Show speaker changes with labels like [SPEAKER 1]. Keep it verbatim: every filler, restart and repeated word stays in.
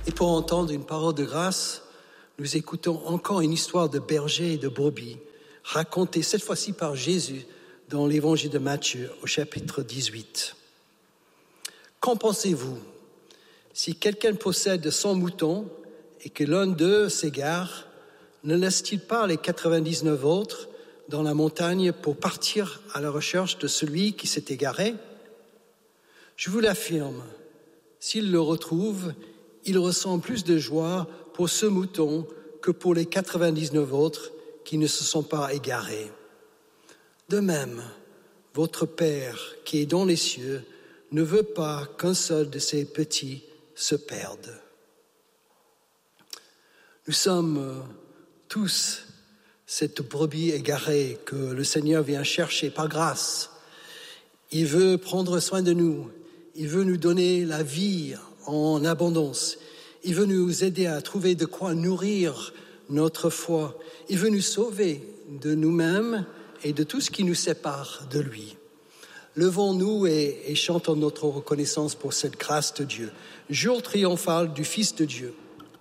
[SPEAKER 1] Et pour entendre une parole de grâce, nous écoutons encore une histoire de berger et de brebis, racontée cette fois-ci par Jésus dans l'évangile de Matthieu au chapitre dix-huit. Qu'en pensez-vous? Si quelqu'un possède cent moutons et que l'un d'eux s'égare, ne laisse-t-il pas les quatre-vingt-dix-neuf autres dans la montagne pour partir à la recherche de celui qui s'est égaré? Je vous l'affirme, s'il le retrouve, il ressent plus de joie pour ce mouton que pour les quatre-vingt-dix-neuf autres qui ne se sont pas égarés. De même, votre Père qui est dans les cieux ne veut pas qu'un seul de ses petits se perde. Nous sommes tous cette brebis égarée que le Seigneur vient chercher par grâce. Il veut prendre soin de nous. Il veut nous donner la vie en abondance. Il veut nous aider à trouver de quoi nourrir notre foi. Il veut nous sauver de nous-mêmes et de tout ce qui nous sépare de lui. Levons-nous et, et chantons notre reconnaissance pour cette grâce de Dieu. Jour triomphal du Fils de Dieu.